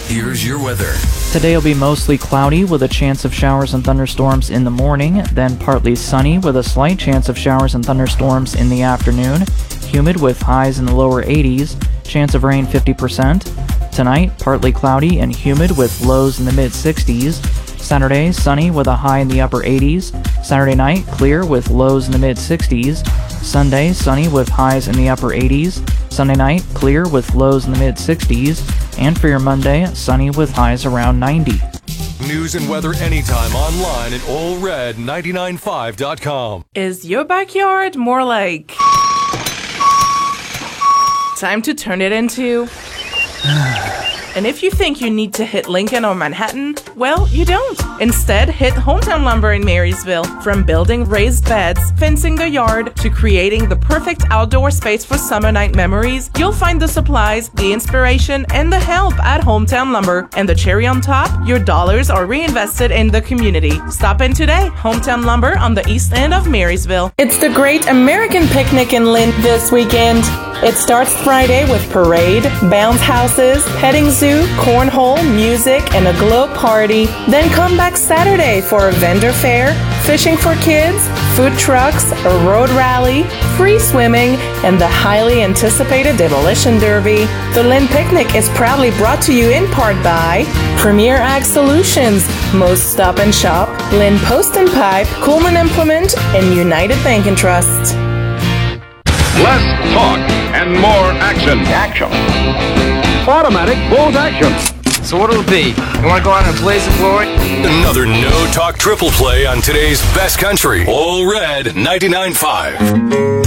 Here's your weather. Today will be mostly cloudy with a chance of showers and thunderstorms in the morning, then partly sunny with a slight chance of showers and thunderstorms in the afternoon. Humid with highs in the lower 80s, chance of rain 50%. Tonight, partly cloudy and humid with lows in the mid-60s. Saturday, sunny with a high in the upper 80s. Saturday night, clear with lows in the mid-60s. Sunday, sunny with highs in the upper 80s. Sunday night, clear with lows in the mid-60s. And for your Monday, sunny with highs around 90. News and weather anytime online at allred995.com. Is your backyard more like time to turn it into? And if you think you need to hit Lincoln or Manhattan, well, you don't. Instead, hit Hometown Lumber in Marysville. From building raised beds, fencing the yard, to creating the perfect outdoor space for summer night memories, you'll find the supplies, the inspiration, and the help at Hometown Lumber. And the cherry on top, your dollars are reinvested in the community. Stop in today. Hometown Lumber on the east end of Marysville. It's the Great American Picnic in Lynn this weekend. It starts Friday with parade, bounce houses, petting zoo, cornhole, music, and a glow party. Then come back Saturday for a vendor fair, fishing for kids, food trucks, a road rally, free swimming, and the highly anticipated Demolition Derby. The Lynn Picnic is proudly brought to you in part by Premier Ag Solutions, Most Stop and Shop, Lynn Post and Pipe, Coleman Implement, and United Bank and Trust. Less talk and more action. Action. Automatic Bulls action. So what'll it be? You want to go out and blaze the glory? Another no-talk triple play on today's best country. All Red 99.5.